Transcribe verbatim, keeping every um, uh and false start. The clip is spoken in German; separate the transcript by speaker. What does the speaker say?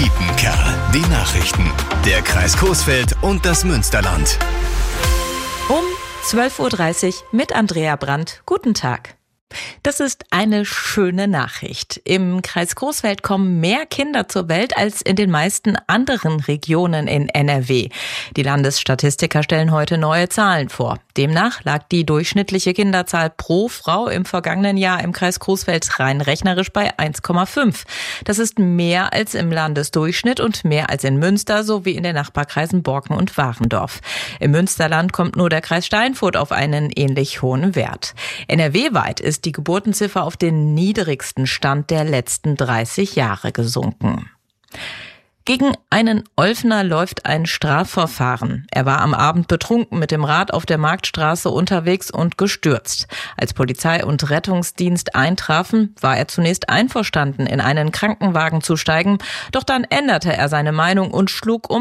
Speaker 1: Piepenkerl. Die Nachrichten. Der Kreis Coesfeld und das Münsterland.
Speaker 2: Um zwölf Uhr dreißig mit Andrea Brandt. Guten Tag. Das ist eine schöne Nachricht. Im Kreis Coesfeld kommen mehr Kinder zur Welt als in den meisten anderen Regionen in N R W. Die Landesstatistiker stellen heute neue Zahlen vor. Demnach lag die durchschnittliche Kinderzahl pro Frau im vergangenen Jahr im Kreis Coesfeld rein rechnerisch bei eins Komma fünf. Das ist mehr als im Landesdurchschnitt und mehr als in Münster sowie in den Nachbarkreisen Borken und Warendorf. Im Münsterland kommt nur der Kreis Steinfurt auf einen ähnlich hohen Wert. N R W-weit ist die Geburtenziffer auf den niedrigsten Stand der letzten dreißig Jahre gesunken. Gegen einen Olfner läuft ein Strafverfahren. Er war am Abend betrunken mit dem Rad auf der Marktstraße unterwegs und gestürzt. Als Polizei und Rettungsdienst eintrafen, war er zunächst einverstanden, in einen Krankenwagen zu steigen. Doch dann änderte er seine Meinung und schlug um